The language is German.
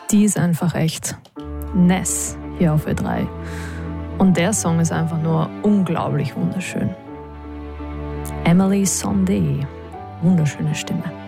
Die ist einfach echt Ness hier auf Ö3. Und der Song ist einfach nur unglaublich wunderschön. Emily Sandé, wunderschöne Stimme.